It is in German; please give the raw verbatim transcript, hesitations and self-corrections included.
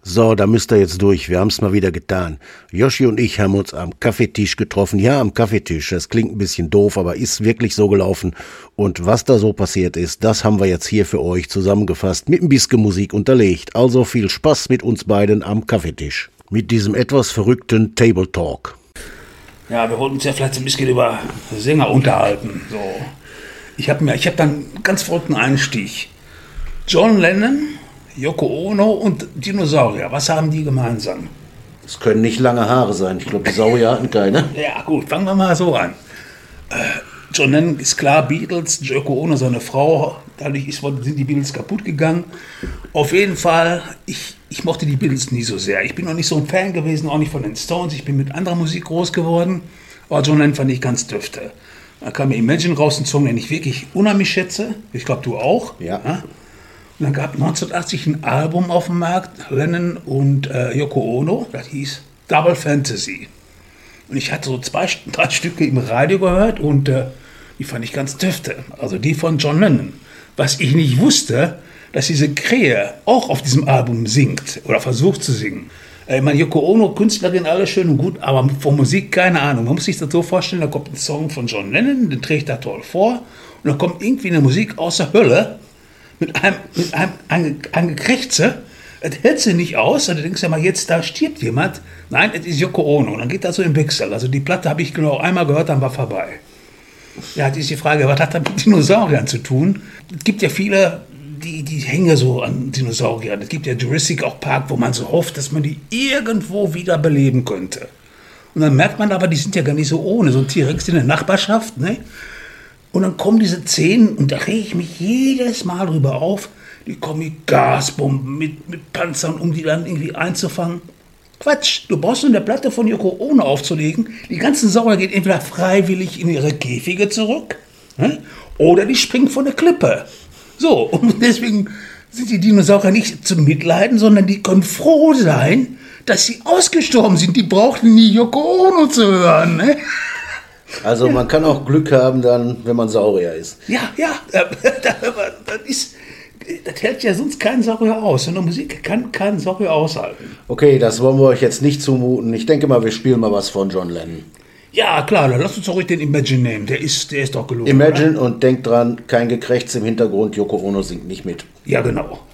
So, da müsst ihr jetzt durch. Wir haben's mal wieder getan. Yoshi und ich haben uns am Kaffeetisch getroffen. Ja, am Kaffeetisch. Das klingt ein bisschen doof, aber ist wirklich so gelaufen. Und was da so passiert ist, das haben wir jetzt hier für euch zusammengefasst, mit ein bisschen Musik unterlegt. Also viel Spaß mit uns beiden am Kaffeetisch. Mit diesem etwas verrückten Table Talk. Ja, wir wollten uns ja vielleicht ein bisschen über Sänger unterhalten. So. Ich habe mir, ich habe dann einen ganz verrückten Einstieg. John Lennon, Yoko Ono und Dinosaurier. Was haben die gemeinsam? Es können nicht lange Haare sein. Ich glaube, die Saurier hatten keine. Ja, gut, fangen wir mal so an. Äh, John Lennon ist klar, Beatles, Yoko Ono, seine Frau. Dadurch ist, sind die Beatles kaputt gegangen. Auf jeden Fall, ich, ich mochte die Beatles nie so sehr. Ich bin noch nicht so ein Fan gewesen, auch nicht von den Stones. Ich bin mit anderer Musik groß geworden. Aber John Lennon fand ich ganz dürfte. Da kam mir Imagine raus, ein Song, den ich wirklich unheimlich schätze. Ich glaube, du auch. Ja. ja? Und dann gab neunzehnhundertachtzig ein Album auf dem Markt, Lennon und äh, Yoko Ono, das hieß Double Fantasy. Und ich hatte so zwei, drei Stücke im Radio gehört und äh, die fand ich ganz dürfte. Also die von John Lennon. Was ich nicht wusste, dass diese Krähe auch auf diesem Album singt oder versucht zu singen. Ich meine, Yoko Ono, Künstlerin, alles schön und gut, aber von Musik keine Ahnung. Man muss sich das so vorstellen, da kommt ein Song von John Lennon, den trägt er toll vor und dann kommt irgendwie eine Musik aus der Hölle mit einem, mit einem ange, angekrächze. Das hält sie nicht aus, da denkst du ja mal, jetzt da stirbt jemand. Nein, es ist Yoko Ono und dann geht das so im Wechsel. Also die Platte habe ich genau einmal gehört, dann war vorbei. Ja, jetzt ist die Frage, was hat das mit Dinosauriern zu tun? Es gibt ja viele, die, die hängen so an Dinosauriern. Es gibt ja Jurassic auch Park, wo man so hofft, dass man die irgendwo wieder beleben könnte. Und dann merkt man aber, die sind ja gar nicht so ohne. So ein T-Rex in der Nachbarschaft, ne? Und dann kommen diese Szenen, und da rege ich mich jedes Mal drüber auf, die kommen mit Gasbomben, mit, mit Panzern, um die dann irgendwie einzufangen. Quatsch, du brauchst nur eine Platte von Yoko Ono aufzulegen. Die ganzen Saurier gehen entweder freiwillig in ihre Käfige zurück, ne? Oder die springen von der Klippe. So, und deswegen sind die Dinosaurier nicht zum Mitleiden, sondern die können froh sein, dass sie ausgestorben sind. Die brauchten nie Yoko Ono zu hören, ne? Also man kann auch Glück haben dann, wenn man Saurier ist. Ja, ja, das ist... Das hält ja sonst kein Saurier aus. Und Musik kann kein Saurier aushalten. Okay, das wollen wir euch jetzt nicht zumuten. Ich denke mal, wir spielen mal was von John Lennon. Ja, klar, dann lass uns doch ruhig den Imagine nehmen. Der ist, der ist doch gelungen. Imagine, oder? Und denkt dran, kein Gekrächz im Hintergrund. Yoko Ono singt nicht mit. Ja, genau.